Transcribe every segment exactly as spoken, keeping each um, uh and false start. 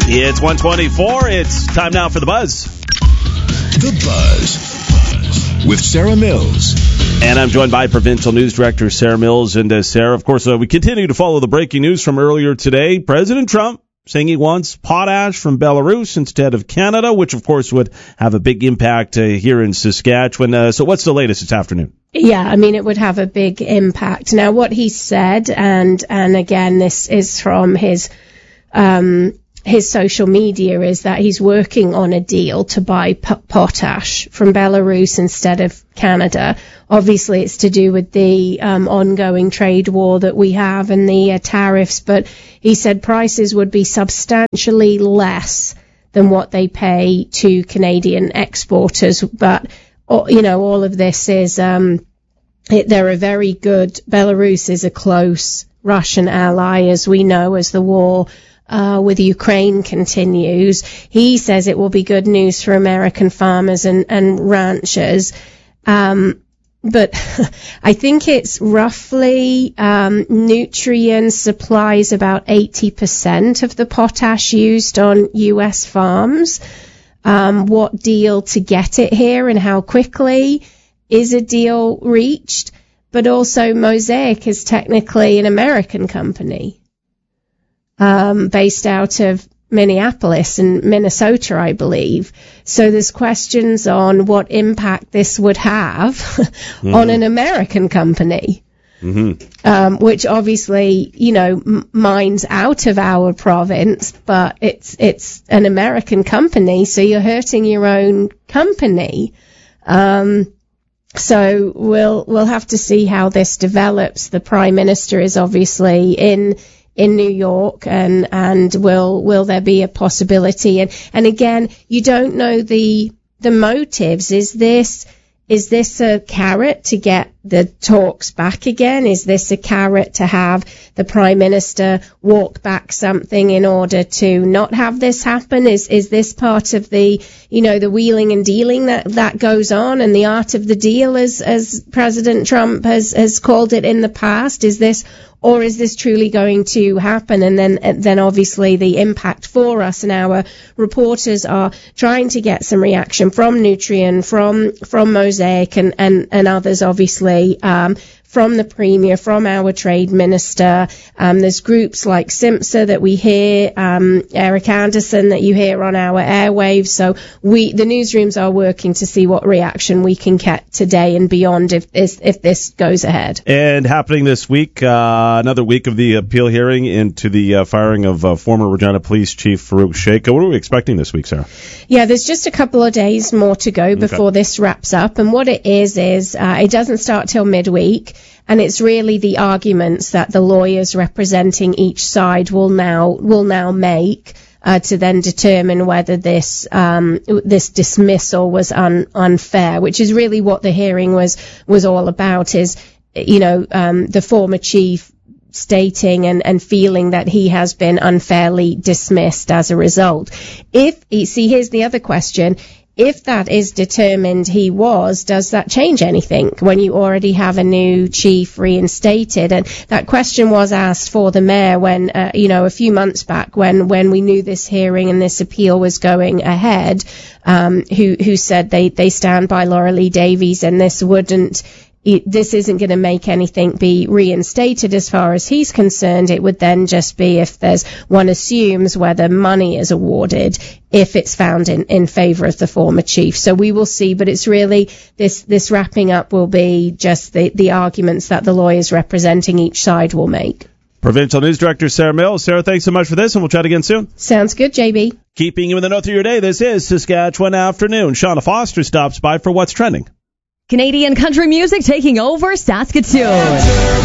It's one twenty-four. It's time now for The Buzz. The Buzz with Sarah Mills. And I'm joined by Provincial News Director Sarah Mills. And uh, Sarah, of course, uh, we continue to follow the breaking news from earlier today. President Trump saying he wants potash from Belarus instead of Canada, which, of course, would have a big impact uh, here in Saskatchewan. Uh, so what's the latest this afternoon? Yeah, I mean, it would have a big impact. Now, what he said, and and again, this is from his um, his social media, is that he's working on a deal to buy p- potash from Belarus instead of Canada. Obviously, it's to do with the um, ongoing trade war that we have and the uh, tariffs, but he said prices would be substantially less than what they pay to Canadian exporters. But, you know, all of this is, um, it, they're a very good, Belarus is a close Russian ally, as we know, as the war Uh, with Ukraine continues. He says it will be good news for American farmers and, and ranchers. Um, but I think it's roughly, um, Nutrien supplies about eighty percent of the potash used on U S farms. Um, what deal to get it here and how quickly is a deal reached? But also Mosaic is technically an American company. Um, based out of Minneapolis and Minnesota, I believe. So there's questions on what impact this would have mm-hmm. on an American company, mm-hmm. um, which obviously, you know, m- mines out of our province, but it's it's an American company, so you're hurting your own company. Um, so we'll we'll have to see how this develops. The Prime Minister is obviously in. in New York, and, and will, will there be a possibility? And, and again, you don't know the, the motives. Is this, is this a carrot to get the talks back again? Is this a carrot to have the Prime Minister walk back something in order to not have this happen? Is, is this part of the, you know, the wheeling and dealing that, that goes on, and the art of the deal, as, as President Trump has, has called it in the past? Is this, or is this truly going to happen? And then, then obviously the impact for us, and our reporters are trying to get some reaction from Nutrien, from, from Mosaic, and, and, and others, obviously, um, from the Premier, from our Trade Minister. Um, there's groups like SIMSA that we hear, um, Eric Anderson that you hear on our airwaves. So we, the newsrooms are working to see what reaction we can get today and beyond if this, if this goes ahead. And happening this week, uh, another week of the appeal hearing into the uh, firing of uh, former Regina Police Chief Farouk Sheikh. What are we expecting this week, Sarah? Yeah, there's just a couple of days more to go before okay. this wraps up. And what it is, is uh, it doesn't start till midweek. And it's really the arguments that the lawyers representing each side will now will now make uh, to then determine whether this um, this dismissal was un- unfair, which is really what the hearing was was all about. Is you know um, the former chief stating and, and feeling that he has been unfairly dismissed as a result. If see, here's the other question. If that is determined he was, does that change anything when you already have a new chief reinstated? And that question was asked for the mayor when, uh, you know, a few months back when, when we knew this hearing and this appeal was going ahead, um, who, who said they, they stand by Laura Lee Davies, and this wouldn't, It, this isn't going to make anything be reinstated as far as he's concerned. It would then just be if there's, one assumes whether money is awarded if it's found in, in favour of the former chief. So we will see, but it's really, this, this wrapping up will be just the, the arguments that the lawyers representing each side will make. Provincial News Director Sarah Mills. Sarah, thanks so much for this, and we'll chat again soon. Sounds good, J B. Keeping you in the know through your day, this is Saskatchewan Afternoon. Shauna Foster stops by for What's Trending. Canadian country music taking over Saskatoon.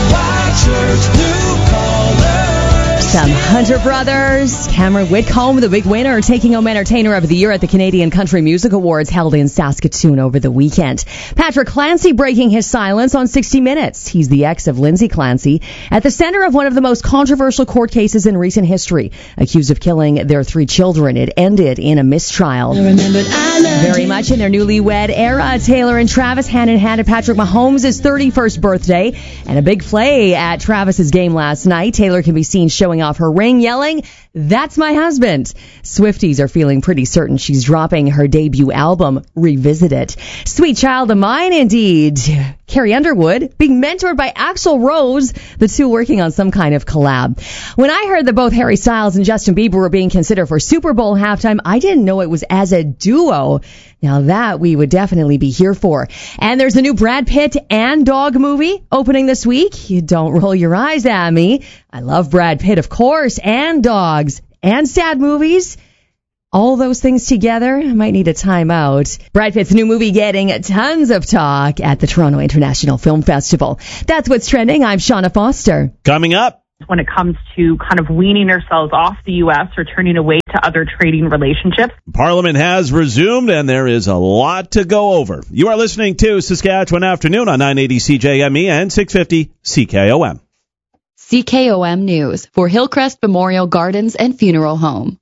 Some Hunter Brothers. Cameron Whitcomb, the big winner, taking home Entertainer of the Year at the Canadian Country Music Awards held in Saskatoon over the weekend. Patrick Clancy breaking his silence on sixty minutes. He's the ex of Lindsay Clancy, at the center of one of the most controversial court cases in recent history. Accused of killing their three children, it ended in a mistrial. Very much in their newlywed era, Taylor and Travis hand in hand at Patrick Mahomes' thirty-first birthday. And a big play at Travis's game last night. Taylor can be seen showing off her ring, yelling, That's my husband. Swifties are feeling pretty certain she's dropping her debut album, Revisit It. Sweet Child of Mine, indeed. Carrie Underwood being mentored by Axl Rose, the two working on some kind of collab. When I heard that both Harry Styles and Justin Bieber were being considered for Super Bowl halftime, I didn't know it was as a duo. Now that we would definitely be here for. And there's a new Brad Pitt and dog movie opening this week. You don't roll your eyes at me. I love Brad Pitt, of course, and dogs and sad movies. All those things together, I might need a timeout. Brad Pitt's new movie getting tons of talk at the Toronto International Film Festival. That's what's trending. I'm Shauna Foster. Coming up. When it comes to kind of weaning ourselves off the U S or turning away to other trading relationships. Parliament has resumed, and there is a lot to go over. You are listening to Saskatchewan Afternoon on nine eighty C J M E and six fifty C K O M. C K O M News for Hillcrest Memorial Gardens and Funeral Home.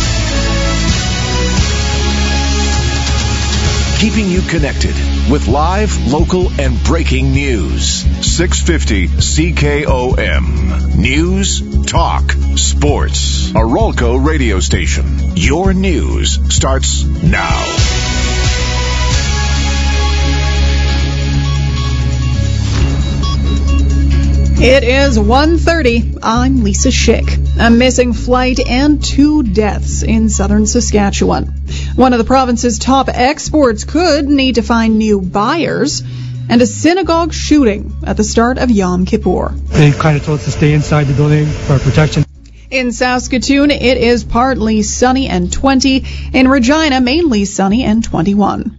Keeping you connected with live, local, and breaking news. six fifty C K O M. News, talk, sports. A Rolco radio station. Your news starts now. It is one thirty. I'm Lisa Schick. A missing flight and two deaths in southern Saskatchewan. One of the province's top exports could need to find new buyers. And a synagogue shooting at the start of Yom Kippur. They kind of told us to stay inside the building for protection. In Saskatoon, it is partly sunny and twenty. In Regina, mainly sunny and twenty-one.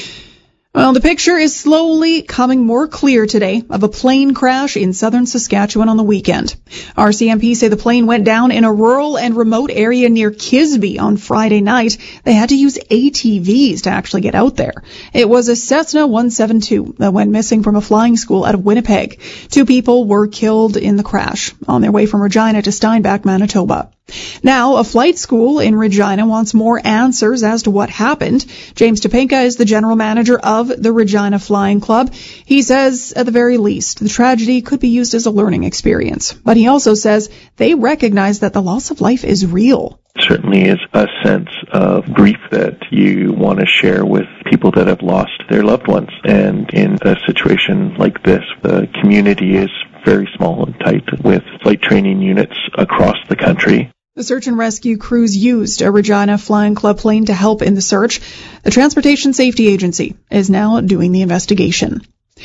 Well, the picture is slowly coming more clear today of a plane crash in southern Saskatchewan on the weekend. R C M P say the plane went down in a rural and remote area near Kisby on Friday night. They had to use A T Vs to actually get out there. It was a Cessna one seventy-two that went missing from a flying school out of Winnipeg. Two people were killed in the crash on their way from Regina to Steinbach, Manitoba. Now, a flight school in Regina wants more answers as to what happened. James Topenka is the general manager of the Regina Flying Club. He says, at the very least, the tragedy could be used as a learning experience. But he also says they recognize that the loss of life is real. Certainly is a sense of grief that you want to share with people that have lost their loved ones. And in a situation like this, the community is very small and tight with flight training units across the country. The search and rescue crews used a Regina Flying Club plane to help in the search. The Transportation Safety Agency is now doing the investigation.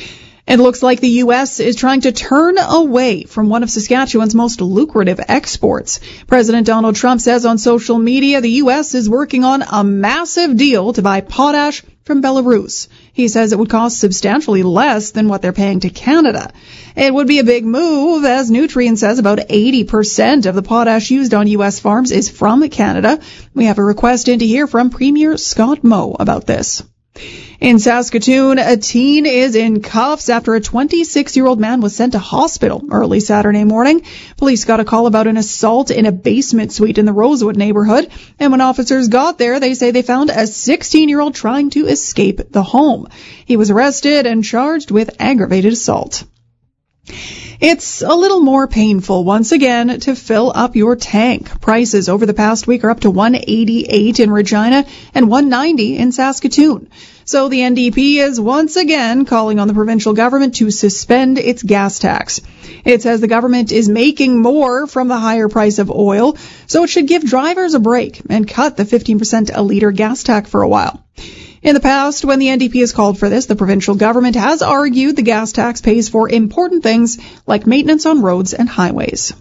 It looks like the U S is trying to turn away from one of Saskatchewan's most lucrative exports. President Donald Trump says on social media the U S is working on a massive deal to buy potash from Belarus. He says it would cost substantially less than what they're paying to Canada. It would be a big move, as Nutrien says about eighty percent of the potash used on U S farms is from Canada. We have a request in to hear from Premier Scott Moe about this. In Saskatoon, a teen is in cuffs after a twenty-six-year-old man was sent to hospital early Saturday morning. Police got a call about an assault in a basement suite in the Rosewood neighborhood, and when officers got there, they say they found a sixteen-year-old trying to escape the home. He was arrested and charged with aggravated assault. It's a little more painful once again to fill up your tank. Prices over the past week are up to one eighty-eight in Regina and one ninety in Saskatoon. So the N D P is once again calling on the provincial government to suspend its gas tax. It says the government is making more from the higher price of oil, so it should give drivers a break and cut the fifteen percent a litre gas tax for a while. In the past, when the N D P has called for this, the provincial government has argued the gas tax pays for important things like maintenance on roads and highways.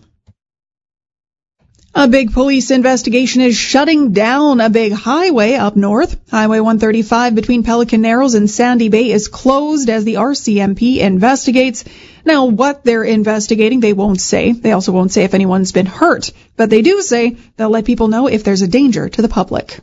A big police investigation is shutting down a big highway up north. Highway one thirty-five between Pelican Narrows and Sandy Bay is closed as the R C M P investigates. Now, what they're investigating, they won't say. They also won't say if anyone's been hurt. But they do say they'll let people know if there's a danger to the public.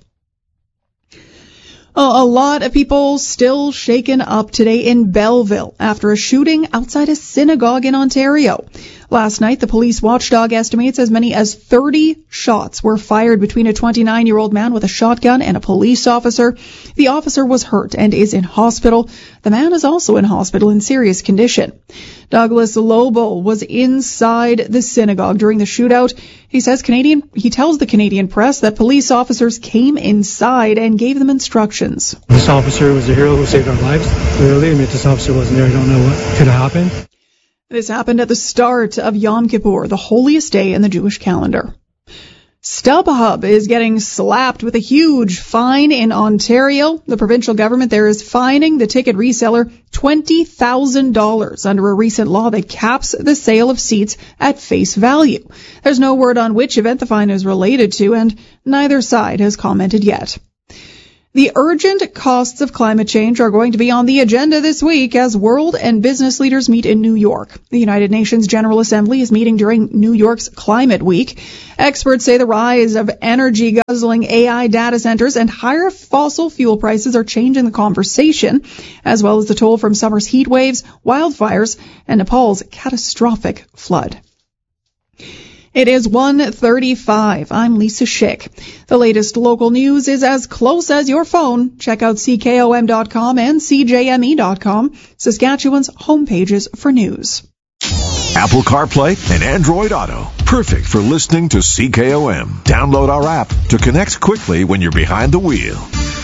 A lot of people still shaken up today in Belleville after a shooting outside a synagogue in Ontario. Last night, the police watchdog estimates as many as thirty shots were fired between a twenty-nine-year-old man with a shotgun and a police officer. The officer was hurt and is in hospital. The man is also in hospital in serious condition. Douglas Lobo was inside the synagogue during the shootout. He says Canadian, he tells the Canadian press that police officers came inside and gave them instructions. This officer was the hero who saved our lives. Clearly, I mean, if this officer wasn't there, I don't know what could have happened. This happened at the start of Yom Kippur, the holiest day in the Jewish calendar. StubHub is getting slapped with a huge fine in Ontario. The provincial government there is fining the ticket reseller twenty thousand dollars under a recent law that caps the sale of seats at face value. There's no word on which event the fine is related to, and neither side has commented yet. The urgent costs of climate change are going to be on the agenda this week as world and business leaders meet in New York. The United Nations General Assembly is meeting during New York's Climate Week. Experts say the rise of energy-guzzling A I data centers and higher fossil fuel prices are changing the conversation, as well as the toll from summer's heat waves, wildfires, and Nepal's catastrophic flood. It is one thirty-five. I'm Lisa Schick. The latest local news is as close as your phone. Check out C K O M dot com and C J M E dot com, Saskatchewan's homepages for news. Apple CarPlay and Android Auto. Perfect for listening to C K O M. Download our app to connect quickly when you're behind the wheel.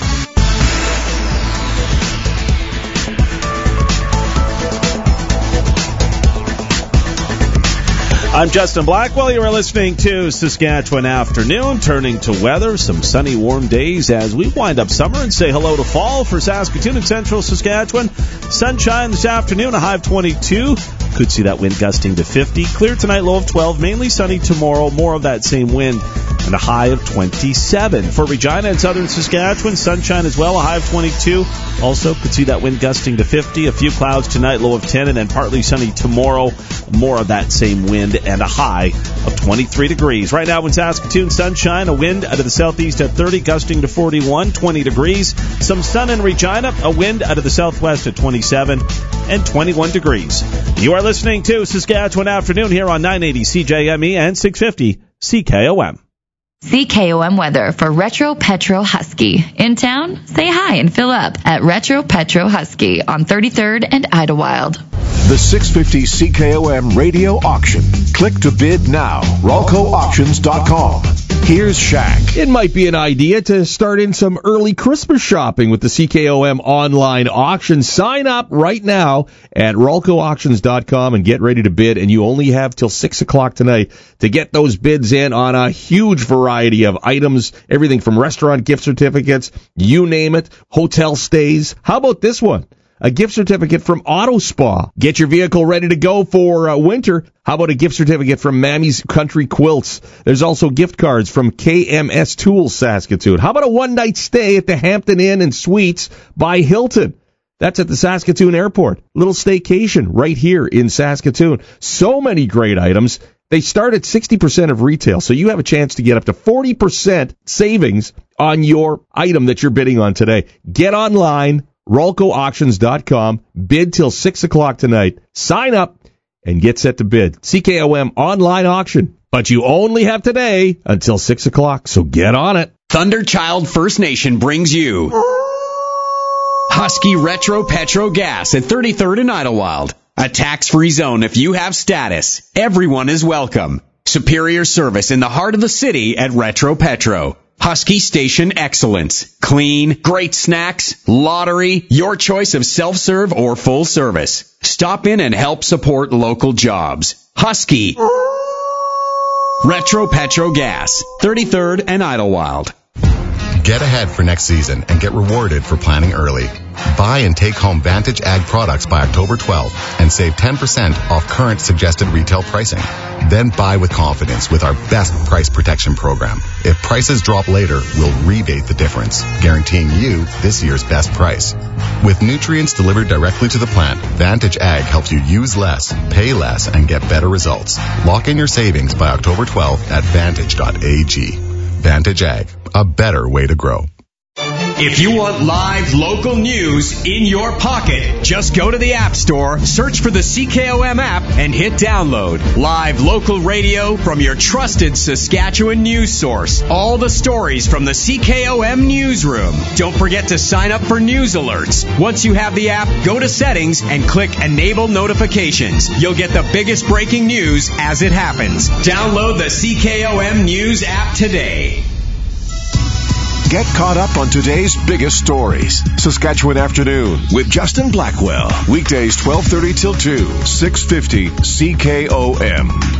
I'm Justin Blackwell. You are listening to Saskatchewan Afternoon. Turning to weather, some sunny, warm days as we wind up summer and say hello to fall for Saskatoon and central Saskatchewan. Sunshine this afternoon, a high of twenty-two. Could see that wind gusting to fifty. Clear tonight, low of twelve. Mainly sunny tomorrow, more of that same wind, and a high of twenty-seven. For Regina and southern Saskatchewan, sunshine as well, a high of twenty-two. Also, could see that wind gusting to fifty. A few clouds tonight, low of ten, and then partly sunny tomorrow. More of that same wind and a high of twenty-three degrees. Right now in Saskatoon, sunshine, a wind out of the southeast at thirty, gusting to forty-one, twenty degrees. Some sun in Regina, a wind out of the southwest at twenty-seven and twenty-one degrees. You are listening to Saskatchewan Afternoon here on nine eighty C J M E and six fifty C K O M. C K O M weather for Retro Petro Husky. In town, say hi and fill up at Retro Petro Husky on thirty-third and Idlewild. The six fifty C K O M radio auction. Click to bid now. Rolco Auctions dot com. Here's Shaq. It might be an idea to start in some early Christmas shopping with the C K O M online auction. Sign up right now at Rolco Auctions dot com and get ready to bid. And you only have till six o'clock tonight to get those bids in on a huge variety of items. Everything from restaurant gift certificates, you name it, hotel stays. How about this one? A gift certificate from Auto Spa. Get your vehicle ready to go for uh, winter. How about a gift certificate from Mammy's Country Quilts? There's also gift cards from K M S Tools Saskatoon. How about a one-night stay at the Hampton Inn and Suites by Hilton? That's at the Saskatoon Airport. Little staycation right here in Saskatoon. So many great items. They start at sixty percent of retail, so you have a chance to get up to forty percent savings on your item that you're bidding on today. Get online. Rolco Auctions dot com. Bid till six o'clock tonight. Sign up and get set to bid. C K O M online auction. But you only have today until six o'clock, so get on it. Thunderchild First Nation brings you Husky Retro Petro Gas at thirty-third and Idlewild. A tax-free zone if you have status. Everyone is welcome. Superior service in the heart of the city at Retro Petro. Husky Station Excellence. Clean, great snacks, lottery, your choice of self-serve or full service. Stop in and help support local jobs. Husky. Retro Petro Gas. thirty-third and Idlewild. Get ahead for next season and get rewarded for planning early. Buy and take home Vantage Ag products by October twelfth and save ten percent off current suggested retail pricing. Then buy with confidence with our best price protection program. If prices drop later, we'll rebate the difference, guaranteeing you this year's best price. With nutrients delivered directly to the plant, Vantage Ag helps you use less, pay less, and get better results. Lock in your savings by October twelfth at vantage dot a g. Vantage Ag, a better way to grow. If you want live local news in your pocket, just go to the App Store, search for the C K O M app, and hit download. Live local radio from your trusted Saskatchewan news source. All the stories from the C K O M newsroom. Don't forget to sign up for news alerts. Once you have the app, go to settings and click Enable Notifications. You'll get the biggest breaking news as it happens. Download the C K O M News app today. Get caught up on today's biggest stories. Saskatchewan Afternoon with Justin Blackwell. Weekdays twelve thirty till two, six fifty C K O M.